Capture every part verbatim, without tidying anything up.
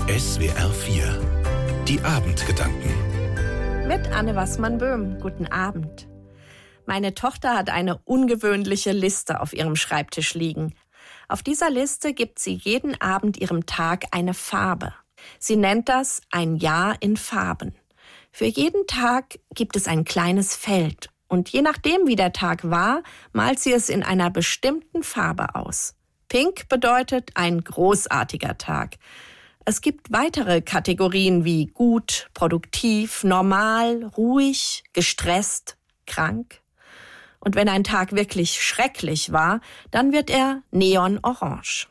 S W R vier. Die Abendgedanken. Mit Anne Wassmann-Böhm. Guten Abend. Meine Tochter hat eine ungewöhnliche Liste auf ihrem Schreibtisch liegen. Auf dieser Liste gibt sie jeden Abend ihrem Tag eine Farbe. Sie nennt das ein Jahr in Farben. Für jeden Tag gibt es ein kleines Feld. Und je nachdem, wie der Tag war, malt sie es in einer bestimmten Farbe aus. Pink bedeutet ein großartiger Tag. Es gibt weitere Kategorien wie gut, produktiv, normal, ruhig, gestresst, krank. Und wenn ein Tag wirklich schrecklich war, dann wird er neonorange.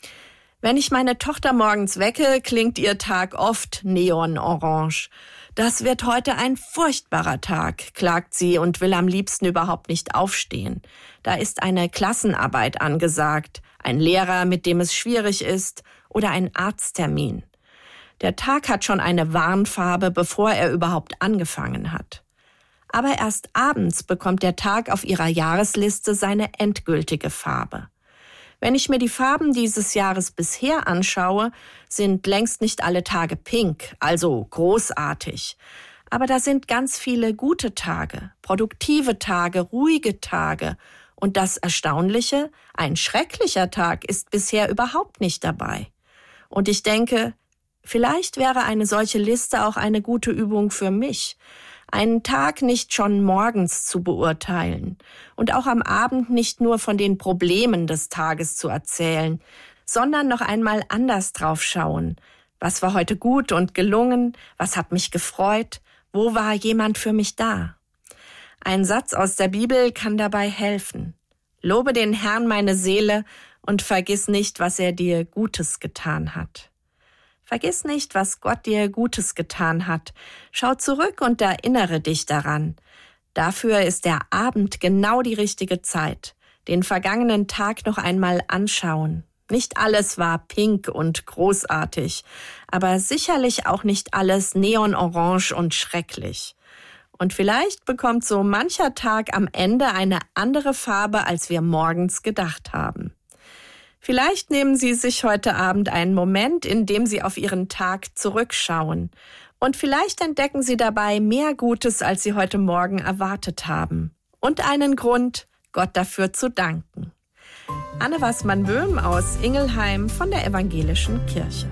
Wenn ich meine Tochter morgens wecke, klingt ihr Tag oft neonorange. Das wird heute ein furchtbarer Tag, klagt sie und will am liebsten überhaupt nicht aufstehen. Da ist eine Klassenarbeit angesagt, ein Lehrer, mit dem es schwierig ist, oder ein Arzttermin. Der Tag hat schon eine Warnfarbe, bevor er überhaupt angefangen hat. Aber erst abends bekommt der Tag auf ihrer Jahresliste seine endgültige Farbe. Wenn ich mir die Farben dieses Jahres bisher anschaue, sind längst nicht alle Tage pink, also großartig. Aber da sind ganz viele gute Tage, produktive Tage, ruhige Tage. Und das Erstaunliche, ein schrecklicher Tag ist bisher überhaupt nicht dabei. Und ich denke, vielleicht wäre eine solche Liste auch eine gute Übung für mich, einen Tag nicht schon morgens zu beurteilen und auch am Abend nicht nur von den Problemen des Tages zu erzählen, sondern noch einmal anders drauf schauen. Was war heute gut und gelungen? Was hat mich gefreut? Wo war jemand für mich da? Ein Satz aus der Bibel kann dabei helfen. Lobe den Herrn, meine Seele, und vergiss nicht, was er dir Gutes getan hat. Vergiss nicht, was Gott dir Gutes getan hat. Schau zurück und erinnere dich daran. Dafür ist der Abend genau die richtige Zeit. Den vergangenen Tag noch einmal anschauen. Nicht alles war pink und großartig, aber sicherlich auch nicht alles neonorange und schrecklich. Und vielleicht bekommt so mancher Tag am Ende eine andere Farbe, als wir morgens gedacht haben. Vielleicht nehmen Sie sich heute Abend einen Moment, in dem Sie auf Ihren Tag zurückschauen. Und vielleicht entdecken Sie dabei mehr Gutes, als Sie heute Morgen erwartet haben. Und einen Grund, Gott dafür zu danken. Anne Wassmann-Böhm aus Ingelheim von der Evangelischen Kirche.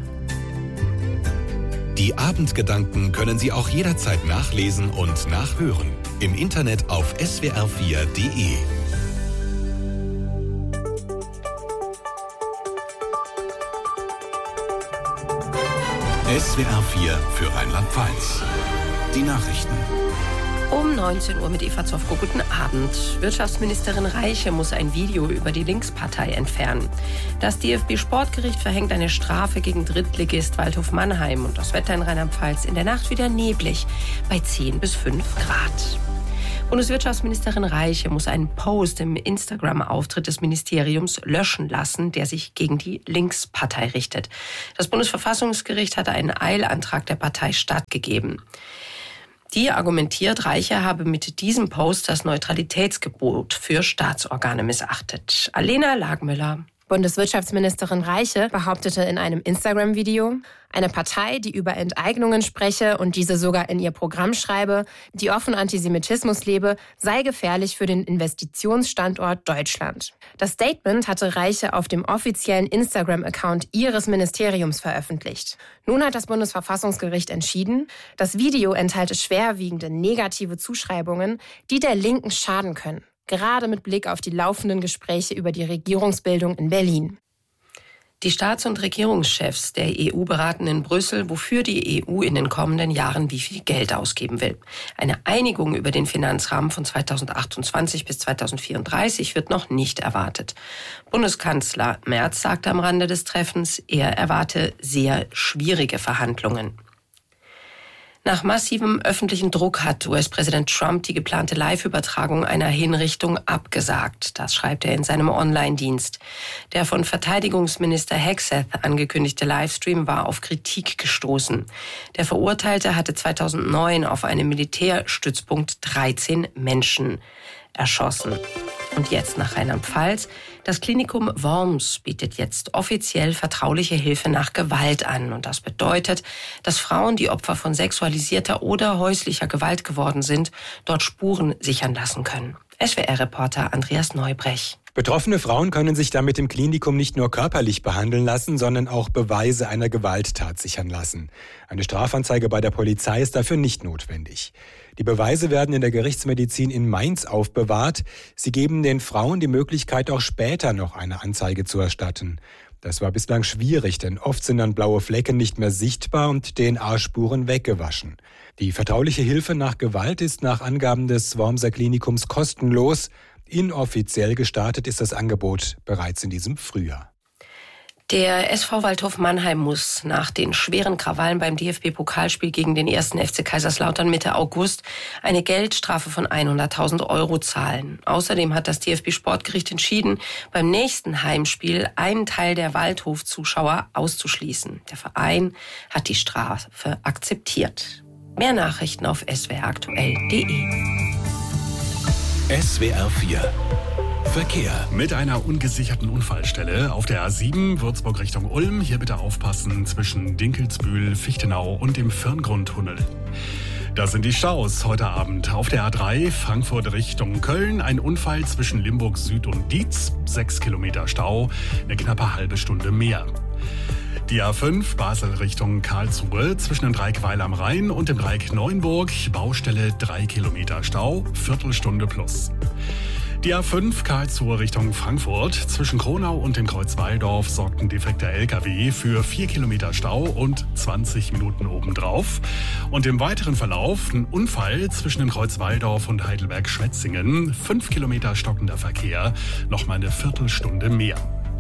Die Abendgedanken können Sie auch jederzeit nachlesen und nachhören. Im Internet auf S W R vier Punkt de. S W R vier für Rheinland-Pfalz. Die Nachrichten. Um neunzehn Uhr mit Eva Zofko. Guten Abend. Wirtschaftsministerin Reiche muss ein Video über die Linkspartei entfernen. Das D F B-Sportgericht verhängt eine Strafe gegen Drittligist Waldhof Mannheim. Und das Wetter in Rheinland-Pfalz in der Nacht wieder neblig bei zehn bis fünf Grad. Bundeswirtschaftsministerin Reiche muss einen Post im Instagram-Auftritt des Ministeriums löschen lassen, der sich gegen die Linkspartei richtet. Das Bundesverfassungsgericht hatte einen Eilantrag der Partei stattgegeben. Die argumentiert, Reiche habe mit diesem Post das Neutralitätsgebot für Staatsorgane missachtet. Alena Lagmüller. Bundeswirtschaftsministerin Reiche behauptete in einem Instagram-Video, eine Partei, die über Enteignungen spreche und diese sogar in ihr Programm schreibe, die offen Antisemitismus lebe, sei gefährlich für den Investitionsstandort Deutschland. Das Statement hatte Reiche auf dem offiziellen Instagram-Account ihres Ministeriums veröffentlicht. Nun hat das Bundesverfassungsgericht entschieden, das Video enthalte schwerwiegende negative Zuschreibungen, die der Linken schaden können. Gerade mit Blick auf die laufenden Gespräche über die Regierungsbildung in Berlin. Die Staats- und Regierungschefs der E U beraten in Brüssel, wofür die E U in den kommenden Jahren wie viel Geld ausgeben will. Eine Einigung über den Finanzrahmen von zweitausendachtundzwanzig bis zweitausendvierunddreißig wird noch nicht erwartet. Bundeskanzler Merz sagte am Rande des Treffens, er erwarte sehr schwierige Verhandlungen. Nach massivem öffentlichen Druck hat U S-Präsident Trump die geplante Live-Übertragung einer Hinrichtung abgesagt. Das schreibt er in seinem Online-Dienst. Der von Verteidigungsminister Hegseth angekündigte Livestream war auf Kritik gestoßen. Der Verurteilte hatte zweitausendneun auf einem Militärstützpunkt dreizehn Menschen erschossen. Und jetzt nach Rheinland-Pfalz. Das Klinikum Worms bietet jetzt offiziell vertrauliche Hilfe nach Gewalt an. Und das bedeutet, dass Frauen, die Opfer von sexualisierter oder häuslicher Gewalt geworden sind, dort Spuren sichern lassen können. S W R-Reporter Andreas Neubrech. Betroffene Frauen können sich damit im Klinikum nicht nur körperlich behandeln lassen, sondern auch Beweise einer Gewalttat sichern lassen. Eine Strafanzeige bei der Polizei ist dafür nicht notwendig. Die Beweise werden in der Gerichtsmedizin in Mainz aufbewahrt. Sie geben den Frauen die Möglichkeit, auch später noch eine Anzeige zu erstatten. Das war bislang schwierig, denn oft sind dann blaue Flecken nicht mehr sichtbar und D N A-Spuren weggewaschen. Die vertrauliche Hilfe nach Gewalt ist nach Angaben des Wormser Klinikums kostenlos. Inoffiziell gestartet ist das Angebot bereits in diesem Frühjahr. Der S V Waldhof Mannheim muss nach den schweren Krawallen beim D F B-Pokalspiel gegen den ersten F C Kaiserslautern Mitte August eine Geldstrafe von hunderttausend Euro zahlen. Außerdem hat das D F B-Sportgericht entschieden, beim nächsten Heimspiel einen Teil der Waldhof-Zuschauer auszuschließen. Der Verein hat die Strafe akzeptiert. Mehr Nachrichten auf s w r aktuell punkt d e. S W R vier Verkehr. Mit einer ungesicherten Unfallstelle auf der A sieben Würzburg Richtung Ulm. Hier bitte aufpassen zwischen Dinkelsbühl, Fichtenau und dem Firngrundtunnel. Das sind die Staus heute Abend. Auf der A drei Frankfurt Richtung Köln ein Unfall zwischen Limburg Süd und Dietz. Sechs Kilometer Stau, eine knappe halbe Stunde mehr. Die A fünf Basel Richtung Karlsruhe zwischen dem Dreieck Weil am Rhein und dem Dreieck Neuenburg. Baustelle drei Kilometer Stau, Viertelstunde plus. Die A fünf Karlsruhe Richtung Frankfurt zwischen Kronau und dem Kreuz Walldorf sorgt ein defekter L K W für vier Kilometer Stau und zwanzig Minuten obendrauf. Und im weiteren Verlauf ein Unfall zwischen dem Kreuz Walldorf und Heidelberg-Schwetzingen. fünf Kilometer stockender Verkehr, nochmal eine Viertelstunde mehr.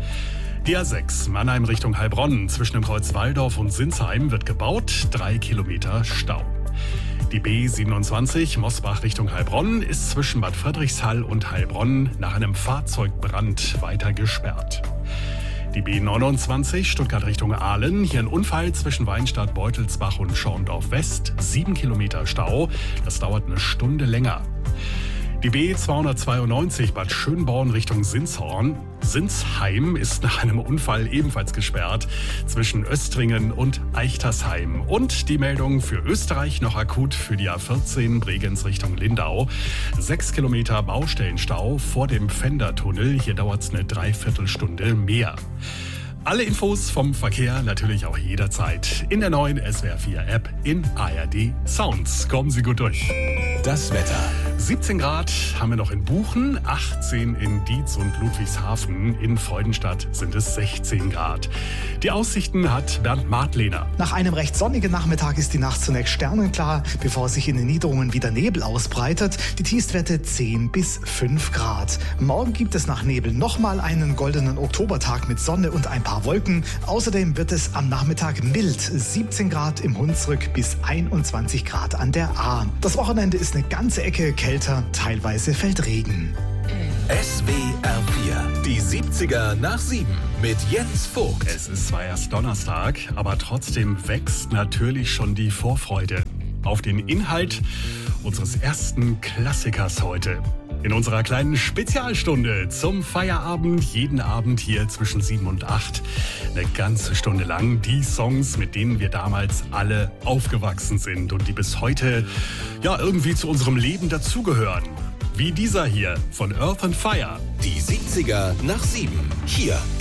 Die A sechs Mannheim Richtung Heilbronn zwischen dem Kreuz Walldorf und Sinsheim wird gebaut, drei Kilometer Stau. Die B siebenundzwanzig Mosbach Richtung Heilbronn ist zwischen Bad Friedrichshall und Heilbronn nach einem Fahrzeugbrand weiter gesperrt. Die B neunundzwanzig Stuttgart Richtung Aalen, hier ein Unfall zwischen Weinstadt, Beutelsbach und Schorndorf West, sieben Kilometer Stau, das dauert eine Stunde länger. Die B zweihundertzweiundneunzig Bad Schönborn Richtung Sinshorn. Sinsheim ist nach einem Unfall ebenfalls gesperrt zwischen Östringen und Eichtersheim. Und die Meldung für Österreich noch akut für die A vierzehn Bregenz Richtung Lindau. Sechs Kilometer Baustellenstau vor dem Fendertunnel. Hier dauert es eine Dreiviertelstunde mehr. Alle Infos vom Verkehr natürlich auch jederzeit in der neuen S W R vier App in A R D Sounds. Kommen Sie gut durch. Das Wetter. siebzehn Grad haben wir noch in Buchen, achtzehn in Dietz und Ludwigshafen. In Freudenstadt sind es sechzehn Grad. Die Aussichten hat Bernd Martlehner. Nach einem recht sonnigen Nachmittag ist die Nacht zunächst sternenklar, bevor sich in den Niederungen wieder Nebel ausbreitet. Die Tiefstwerte zehn bis fünf Grad. Morgen gibt es nach Nebel nochmal einen goldenen Oktobertag mit Sonne und ein paar Wolken. Außerdem wird es am Nachmittag mild, siebzehn Grad im Hunsrück bis einundzwanzig Grad an der Ahr. Das Wochenende ist eine ganze Ecke kälter, teilweise fällt Regen. S W R vier, die siebziger nach sieben mit Jens Vogt. Es ist zwar erst Donnerstag, aber trotzdem wächst natürlich schon die Vorfreude auf den Inhalt unseres ersten Klassikers heute. In unserer kleinen Spezialstunde zum Feierabend, jeden Abend hier zwischen sieben und acht. Eine ganze Stunde lang die Songs, mit denen wir damals alle aufgewachsen sind und die bis heute ja irgendwie zu unserem Leben dazugehören. Wie dieser hier von Earth and Fire. Die siebziger nach sieben, hier